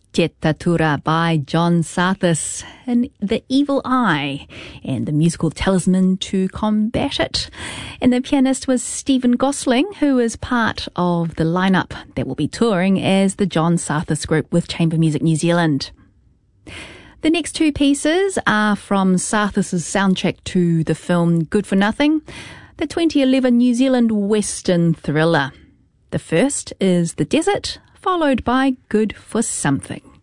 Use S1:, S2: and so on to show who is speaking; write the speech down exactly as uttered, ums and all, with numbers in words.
S1: Jetatura by John Sarthis, and The Evil Eye, and the musical Talisman to combat it. And the pianist was Stephen Gosling, who is part of the lineup that will be touring as the John Sarthis Group with Chamber Music New Zealand. The next two pieces are from Sarthis's soundtrack to the film Good for Nothing, the twenty eleven New Zealand Western thriller. The first is The Desert, followed by Good for Something.